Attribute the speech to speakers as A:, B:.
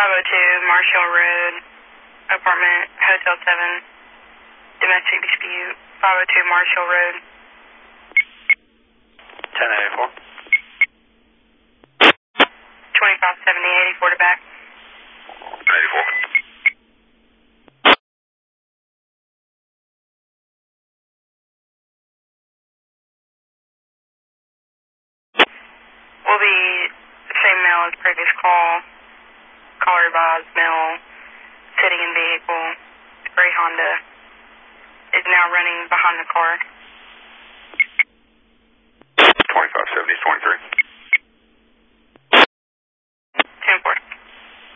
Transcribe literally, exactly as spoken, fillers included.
A: five oh two Marshall Road, apartment, Hotel seven, domestic dispute, five oh two Marshall Road.
B: ten eighty-four.
A: twenty-five seventy, eighty-four to back.
B: eighty-four.
A: Will be the same mail as previous call. Caller advised mail, sitting in vehicle, gray Honda, is now running behind the car.
B: twenty-five seventy, twenty-three.